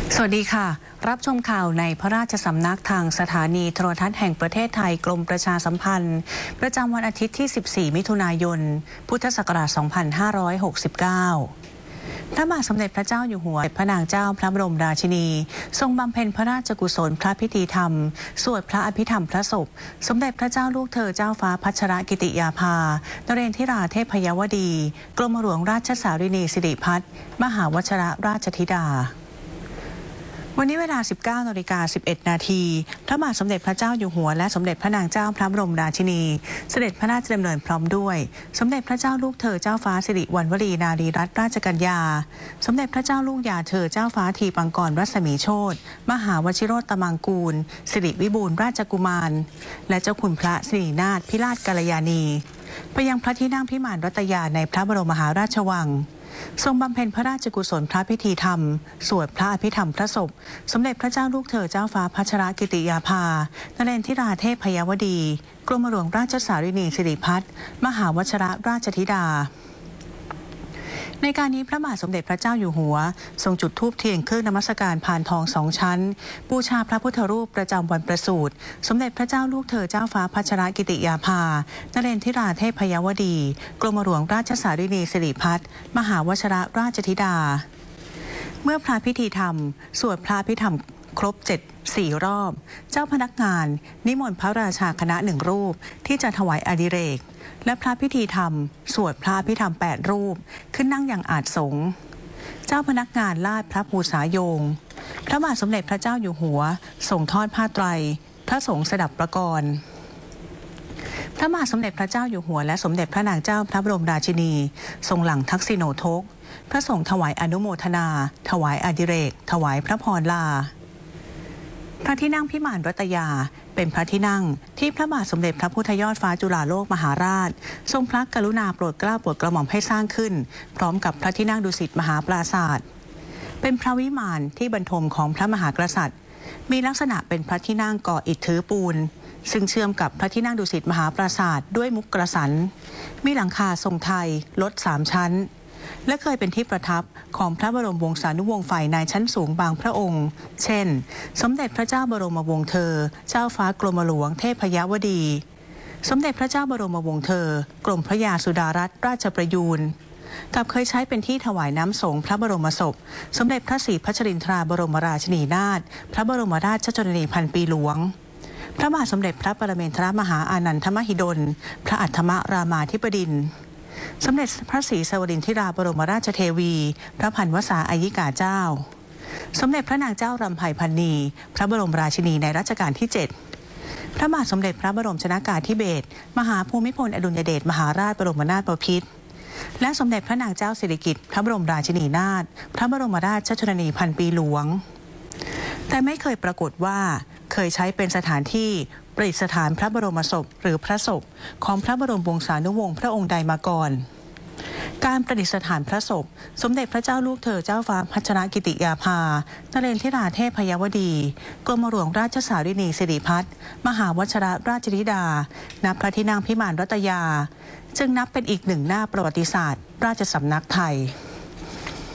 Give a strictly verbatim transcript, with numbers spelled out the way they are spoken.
สวัสดีค่ะรับชมข่าวในพระราชสำนักทางสถานีโทรทัศน์แห่งประเทศไทยกรมประชาสัมพันธ์ประจำวันอาทิตย์ที่สิบสี่มิถุนายนพุทธศักราชสองพันห้าร้อยหกสิบเก้าพระบาทสมเด็จพระเจ้าอยู่หัวพระนางเจ้าพระบรมราชินีทรงบำเพ็ญพระราชกุศลพระพิธีธรรมสวดพระอภิธรรมพระศพสมเด็จพระเจ้าลูกเธอเจ้าฟ้าพัชรกิติยาภานเรนทิราเทพยวดีกรมหลวงราชสารินีสิริพัฒน์มหาวชิรราชธิดาวันนี้เวลา สิบเก้านาฬิกาสิบเอ็ดนาทีพระบาทสมเด็จพระเจ้าอยู่หัวและสมเด็จพระนางเจ้าพระบรมราชินีเสด็จพระราชดำเนินพร้อมด้วยสมเด็จพระเจ้าลูกเธอเจ้าฟ้าสิริวัณวรีนารีรัตนราชกัญญาสมเด็จพระเจ้าลูกยาเธอเจ้าฟ้าทีปังกรรัศมีโชติมหาวชิโรตมังกูลสิริวิบูลย์ราชกุมารและเจ้าคุณพระสิรินาถพิราชกัลยาณีไปยังพระที่นั่งพิมานรัตยาในพระบรมมหาราชวังทรงบำเพ็ญพระราชกุศลพระพิธีธรรมสวดพระอภิธรรมพระศพสมเด็จพระเจ้าลูกเธอเจ้าฟ้าพัชรกิติยาภานเรนทิราเทพยวดีกรมหลวงราชสารินีสิริพัฒน์มหาวชิรราชธิดาในการนี้พระบาทสมเด็จพระเจ้าอยู่หัวทรงจุดธูปเทียนเครื่องนมัสการพานทองสองชั้นบูชาพระพุทธรูปประจำวันประสูติสมเด็จพระเจ้าลูกเธอเจ้าฟ้าพัชรกิติยาภานเรนทิราเทพยวดีกรมหลวงราชสารินีสิริพัฒน์มหาวชิรราชธิดาเมื่อพระพิธีธรรมสวดพระอภิธรรมครบเจ็ดสี่รอบเจ้าพนักงานนิมนต์พระราชาคณะหนึ่งรูปที่จะถวายอดิเรกและพระพิธีธรรมสวดพระอภิธรรมแปดรูปขึ้นนั่งอย่างอาจสงฆ์เจ้าพนักงานลาดพระภูษาโยงพระบาทสมเด็จพระเจ้าอยู่หัวส่งทอดผ้าไตรพระสงฆ์สดับประกรณ์พระบาทสมเด็จพระเจ้าอยู่หัวและสมเด็จพระนางเจ้าพระบรมราชินีทรงหลังทักษิโนทกพระสงฆ์ถวายอนุโมทนาถวายอดิเรกถวายพระพรลาพระที่นั่งพิมานรัตยาเป็นพระที่นั่งที่พระบาทสมเด็จพระพุทธยอดฟ้าจุฬาโลกมหาราชทรงพระกรุณาโปรดเกล้าโปรดกระหม่อมให้สร้างขึ้นพร้อมกับพระที่นั่งดุสิตมหาปราสาทเป็นพระวิมานที่บรรทมของพระมหากษัตริย์มีลักษณะเป็นพระที่นั่งก่ออิฐถือปูนซึ่งเชื่อมกับพระที่นั่งดุสิตมหาปราสาทด้วยมุกกระสันมีหลังคาทรงไทยลดสามชั้นและเคยเป็นที่ประทับของพระบรมวงศานุวงศ์ฝ่ายในชั้นสูงบางพระองค์เช่นสมเด็จพระเจ้าบรมวงศ์เธอเจ้าฟ้ากรมหลวงเทพยวดีสมเด็จพระเจ้าบรมวงศ์เธอกรมพระยาสุดารัตนราชประยูรกับเคยใช้เป็นที่ถวายน้ำสงฆ์พระบรมศพสมเด็จพระศรีพัชรินทราบรมราชินีนาถพระบรมราชชนนีพันปีหลวงพระบาทสมเด็จพระปรเมนทรมหาอานันทมหิดลพระอัฏฐมรามาธิบดินทร์สมเด็จพระศรีสวรินทราบรมราชเทวีพระพันวษาอายิกาเจ้าสมเด็จพระนางเจ้ารำไพพรรณีพระบรมราชินีในรัชกาลที่เจ็ดพระบาทสมเด็จพระบรมชนกาธิเบศรมหาภูมิพลอดุลยเดชมหาราชบรมนาถบพิตรและสมเด็จพระนางเจ้าสิริกิติ์พระบรมราชินีนาถพระบรมราชชนนีพันปีหลวงแต่ไม่เคยปรากฏว่าเคยใช้เป็นสถานที่ประดิษฐานพระบรมศพหรือพระศพของพระบรมวงศานุวงศ์พระองค์ใดมาก่อนการประดิษฐานพระศพสมเด็จพระเจ้าลูกเธอเจ้าฟ้าพัชรกิติยาภานเรนทิราเทพยวดีกรมหลวงราชสารินีสิริพัฒน์มหาวชิรราชธิดาณพระที่นั่งพิมานรัตยาจึงนับเป็นอีกหนึ่งหน้าประวัติศาสตร์ราชสำนักไทย